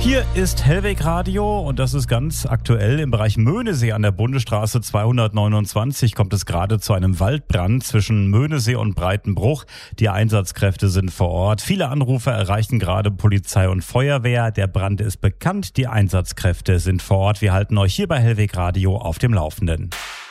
Hier ist Hellweg Radio und das ist ganz aktuell. Im Bereich Möhnesee an der Bundesstraße 229 kommt es gerade zu einem Waldbrand zwischen Möhnesee und Breitenbruch. Die Einsatzkräfte sind vor Ort. Viele Anrufer erreichen gerade Polizei und Feuerwehr. Der Brand ist bekannt, die Einsatzkräfte sind vor Ort. Wir halten euch hier bei Hellweg Radio auf dem Laufenden.